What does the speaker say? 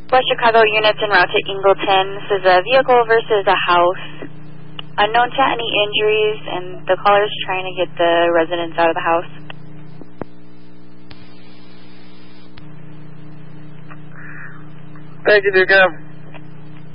West Chicago units en route to Ingleton. This is a vehicle versus a house. Unknown to any injuries, and the caller's trying to get the residents out of the house. Thank you, dear Cam.